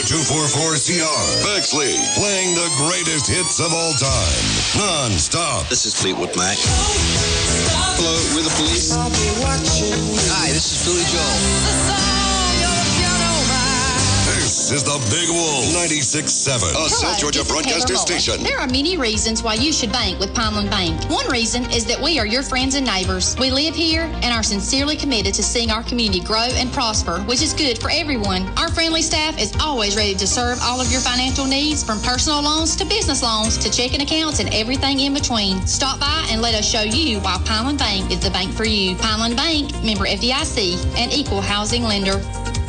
244CR. Bexley, playing the greatest hits of all time. Non-stop. This is Fleetwood Mac. Hello, we're the Police. Hi, this is Billy Joel. This is the Big Wolf 96.7, a South Georgia broadcaster station. There are many reasons why you should bank with Pineland Bank. One reason is that we are your friends and neighbors. We live here and are sincerely committed to seeing our community grow and prosper, which is good for everyone. Our friendly staff is always ready to serve all of your financial needs, from personal loans to business loans to checking accounts and everything in between. Stop by and let us show you why Pineland Bank is the bank for you. Pineland Bank, member FDIC, and equal housing lender.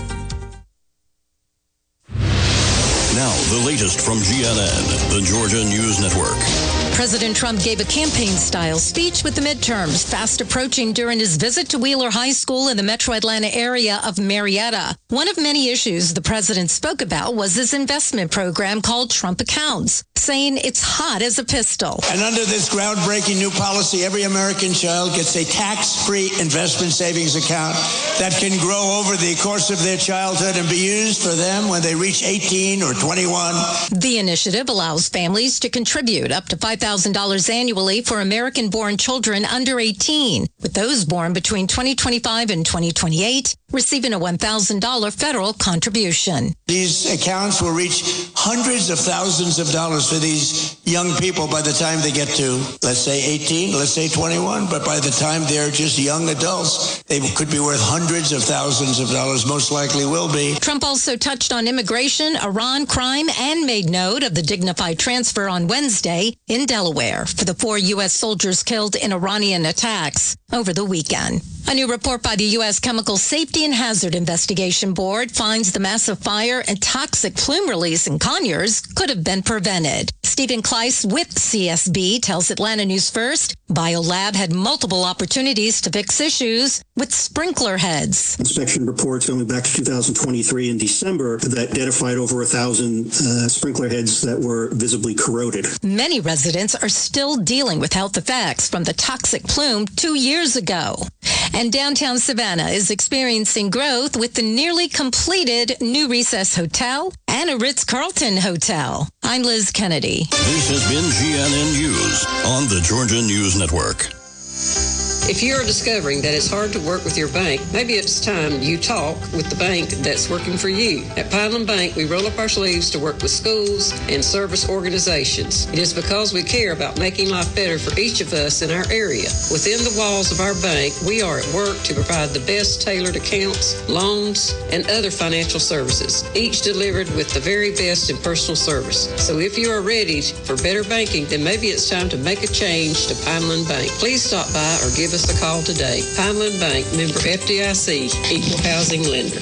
Now, the latest from GNN, the Georgia News Network. President Trump gave a campaign-style speech with the midterms fast approaching during his visit to Wheeler High School in the metro Atlanta area of Marietta. One of many issues the president spoke about was his investment program called Trump Accounts, saying it's hot as a pistol. And under this groundbreaking new policy, every American child gets a tax-free investment savings account that can grow over the course of their childhood and be used for them when they reach 18 or 21. The initiative allows families to contribute up to $5,000 annually for American-born children under 18, with those born between 2025 and 2028 receiving a $1,000 federal contribution. These accounts will reach hundreds of thousands of dollars for these young people by the time they get to, let's say 18, let's say 21, but by the time they're just young adults, they could be worth hundreds of thousands of dollars, most likely will be. Trump also touched on immigration, Iran, crime, and made note of the dignified transfer on Wednesday in Delaware for the 4 U.S. soldiers killed in Iranian attacks over the weekend. A new report by the U.S. Chemical Safety and Hazard Investigation Board finds the massive fire and toxic plume release in Conyers could have been prevented. Stephen Kleiss with CSB tells Atlanta News First, BioLab had multiple opportunities to fix issues with sprinkler heads. Inspection reports going back to 2023 in December that identified over 1,000 sprinkler heads that were visibly corroded. Many residents are still dealing with health effects from the toxic plume 2 years ago. And downtown Savannah is experiencing growth with the nearly completed New Recess Hotel and a Ritz-Carlton Hotel. I'm Liz Kennedy. This has been GNN News on the Georgia News Network. If you are discovering that it's hard to work with your bank, maybe it's time you talk with the bank that's working for you. At Pineland Bank, we roll up our sleeves to work with schools and service organizations. It is because we care about making life better for each of us in our area. Within the walls of our bank, we are at work to provide the best tailored accounts, loans, and other financial services, each delivered with the very best in personal service. So if you are ready for better banking, then maybe it's time to make a change to Pineland Bank. Please stop by or give us a call today. Pineland Bank, member FDIC, equal housing lender.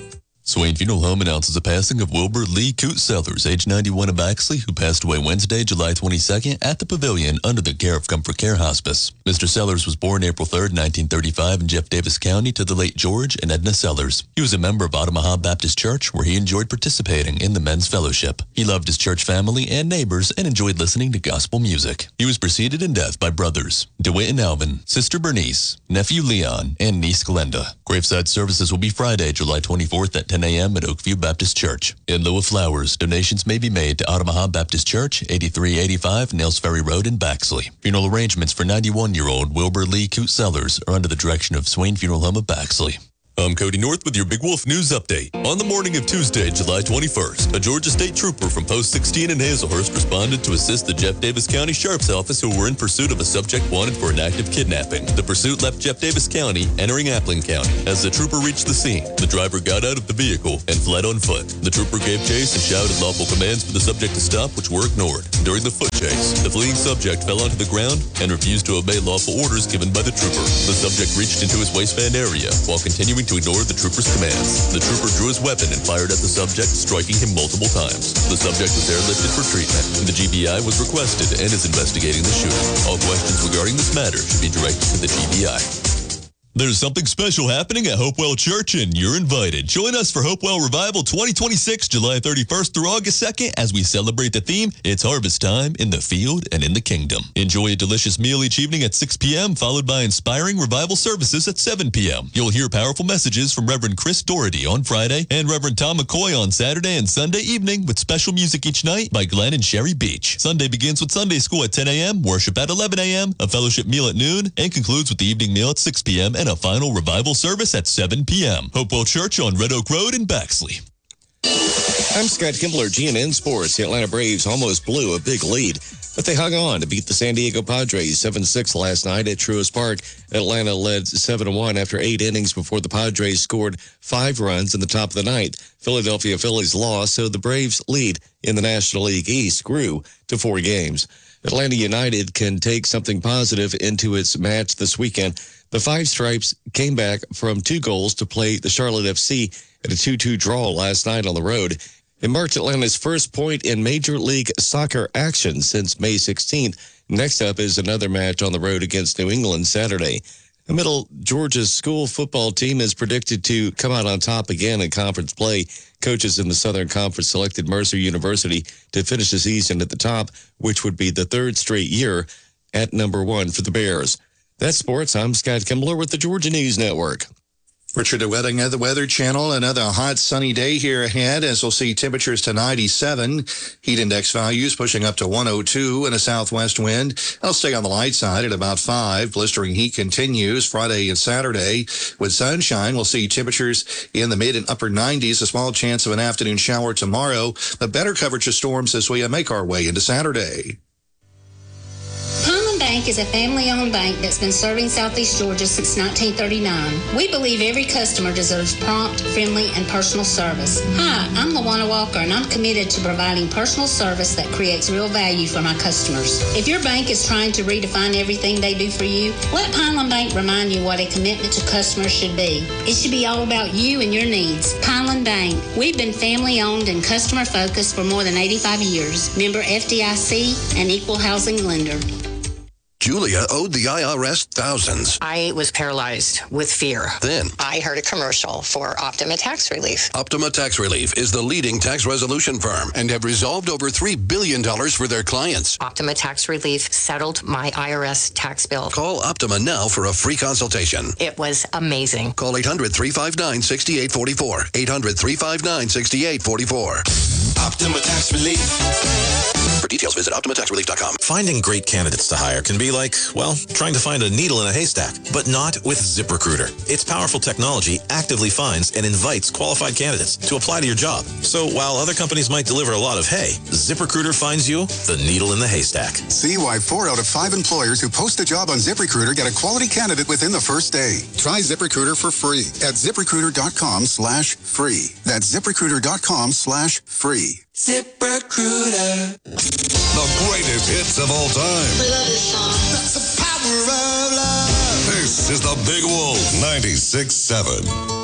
Swain Funeral Home announces the passing of Wilbur Lee Coote Sellers, age 91 of Baxley, who passed away Wednesday, July 22nd at the Pavilion under the care of Comfort Care Hospice. Mr. Sellers was born April 3rd, 1935 in Jeff Davis County to the late George and Edna Sellers. He was a member of Omaha Baptist Church, where he enjoyed participating in the men's fellowship. He loved his church family and neighbors and enjoyed listening to gospel music. He was preceded in death by brothers DeWitt and Alvin, sister Bernice, nephew Leon, and niece Glenda. Graveside services will be Friday, July 24th at 10 a.m. at Oakview Baptist Church. In lieu of flowers, donations may be made to Omaha Baptist Church, 8385 Nails Ferry Road in Baxley. Funeral arrangements for 91-year-old Wilbur Lee Coote Sellers are under the direction of Swain Funeral Home of Baxley. I'm Cody North with your Big Wolf News Update. On the morning of Tuesday, July 21st, a Georgia State Trooper from Post 16 in Hazelhurst responded to assist the Jeff Davis County Sheriff's Office who were in pursuit of a subject wanted for an act of kidnapping. The pursuit left Jeff Davis County, entering Appling County. As the trooper reached the scene, the driver got out of the vehicle and fled on foot. The trooper gave chase and shouted lawful commands for the subject to stop, which were ignored. During the foot chase, the fleeing subject fell onto the ground and refused to obey lawful orders given by the trooper. The subject reached into his waistband area while continuing to ignore the trooper's commands. The trooper drew his weapon and fired at the subject, striking him multiple times. The subject was airlifted for treatment. The GBI was requested and is investigating the shooting. All questions regarding this matter should be directed to the GBI. There's something special happening at Hopewell Church, and you're invited. Join us for Hopewell Revival 2026, July 31st through August 2nd, as we celebrate the theme, It's Harvest Time in the Field and in the Kingdom. Enjoy a delicious meal each evening at 6 p.m., followed by inspiring revival services at 7 p.m. You'll hear powerful messages from Reverend Chris Doherty on Friday and Reverend Tom McCoy on Saturday and Sunday evening, with special music each night by Glenn and Sherry Beach. Sunday begins with Sunday school at 10 a.m., worship at 11 a.m., a fellowship meal at noon, and concludes with the evening meal at 6 p.m. and a final revival service at 7 p.m. Hopewell Church on Red Oak Road in Baxley. I'm Scott Kimbler, GNN Sports. The Atlanta Braves almost blew a big lead, but they hung on to beat the San Diego Padres 7-6 last night at Truist Park. Atlanta led 7-1 after 8 innings before the Padres scored 5 runs in the top of the ninth. Philadelphia Phillies lost, so the Braves' lead in the National League East grew to 4 games. Atlanta United can take something positive into its match this weekend. The Five Stripes came back from 2 goals to play the Charlotte FC at a 2-2 draw last night on the road. It marked Atlanta's first point in Major League Soccer action since May 16th. Next up is another match on the road against New England Saturday. The Middle Georgia's school football team is predicted to come out on top again in conference play. Coaches in the Southern Conference selected Mercer University to finish the season at the top, which would be the 3rd straight year at number 1 for the Bears. That's sports. I'm Scott Kimbler with the Georgia News Network. Richard DeWetting of the Weather Channel. Another hot, sunny day here ahead, as we'll see temperatures to 97. Heat index values pushing up to 102 and a southwest wind. I'll stay on the light side at about 5. Blistering heat continues Friday and Saturday. With sunshine, we'll see temperatures in the mid and upper 90s. A small chance of an afternoon shower tomorrow, but better coverage of storms as we make our way into Saturday. Bank is a family-owned bank that's been serving Southeast Georgia since 1939. We believe every customer deserves prompt, friendly, and personal service. Hi, I'm LaWanna Walker, and I'm committed to providing personal service that creates real value for my customers. If your bank is trying to redefine everything they do for you, let Pineland Bank remind you what a commitment to customers should be. It should be all about you and your needs. Pineland Bank. We've been family-owned and customer-focused for more than 85 years. Member FDIC and equal housing lender. Julia owed the IRS thousands. I was paralyzed with fear. Then I heard a commercial for Optima Tax Relief. Optima Tax Relief is the leading tax resolution firm and have resolved over $3 billion for their clients. Optima Tax Relief settled my IRS tax bill. Call Optima now for a free consultation. It was amazing. Call 800-359-6844. 800-359-6844. Optima Tax Relief. For details, visit OptimaTaxRelief.com. Finding great candidates to hire can be like, well, trying to find a needle in a haystack, but not with ZipRecruiter. Its powerful technology actively finds and invites qualified candidates to apply to your job. So while other companies might deliver a lot of hay, ZipRecruiter finds you the needle in the haystack. See why 4 out of 5 employers who post a job on ZipRecruiter get a quality candidate within the first day. Try ZipRecruiter for free at ZipRecruiter.com/free. That's ZipRecruiter.com/free. ZipRecruiter. The greatest hits of all time. We love this song. That's the power of love. This is the Big Wolf 96.7.